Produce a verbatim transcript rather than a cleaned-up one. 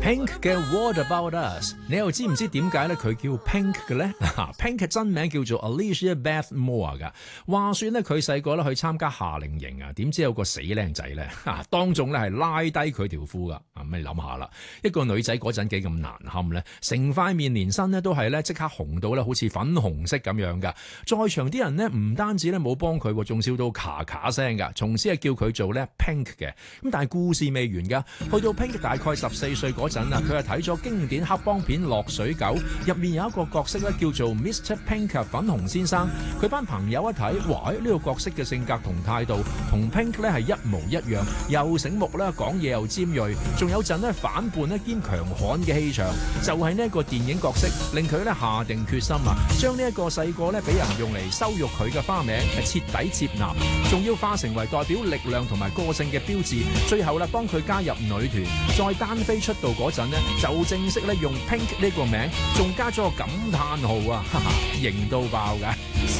Pink 嘅 What About Us， 你又知唔知點解咧佢叫 Pink 嘅咧？Pink 嘅真名叫做 Alicia Beth Moore 噶。話說咧佢細個咧去參加夏令營啊，點知有個死靚仔咧，當眾咧係拉低佢條褲噶。啊，咁你諗下啦，一個女仔嗰陣幾咁難堪咧，成塊面連身咧都係咧即刻紅到咧好似粉紅色咁樣噶。在場啲人呢，唔單止咧冇幫佢，仲笑到咔咔聲噶。從此係叫佢做咧 Pink 嘅。咁但係故事未完噶，去到 Pink 大概十四歲嗰陣啊，佢係睇咗經典黑幫片《落水狗》，入面有一個角色咧叫做 Mister Pink 粉紅先生。佢班朋友一睇，哇！呢、這個角色嘅性格同態度同 Pink 咧係一模一樣，又醒目啦，講嘢又尖銳，仲有陣咧反叛咧兼強悍嘅氣場。就係呢一個電影角色令佢咧下定決心啊，將呢一個細個咧俾人用嚟羞辱佢嘅花名係徹底接納，仲要化成為代表力量同埋個性嘅標誌。最後啦，當佢加入女團再單飛出道嗰陣呢，就正式咧用 Pink 呢個名，仲加咗個感嘆號啊，哈哈，型到爆㗎！